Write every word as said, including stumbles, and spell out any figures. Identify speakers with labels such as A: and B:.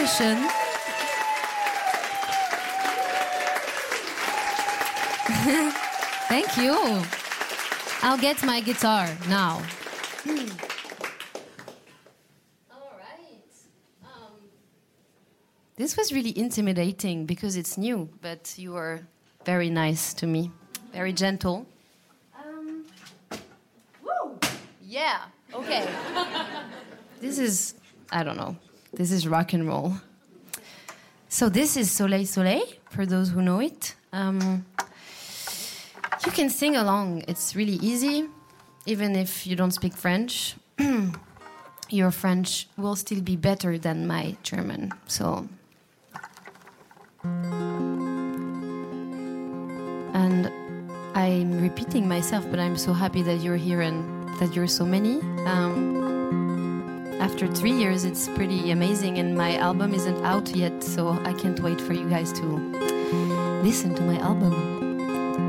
A: Dankeschön. Thank you. I'll get my guitar now. All right. Um, this was really intimidating because it's new, but you were very nice to me, very gentle. Um, woo! Yeah. Okay. This is, I don't know. This is rock and roll. So this is Soleil Soleil, for those who know it. Um, you can sing along. It's really easy, even if you don't speak French. Your French will still be better than my German. So, and I'm repeating myself, but I'm so happy that you're here and that you're so many. Um, After three years, it's pretty amazing, and my album isn't out yet, so I can't wait for you guys to listen to my album.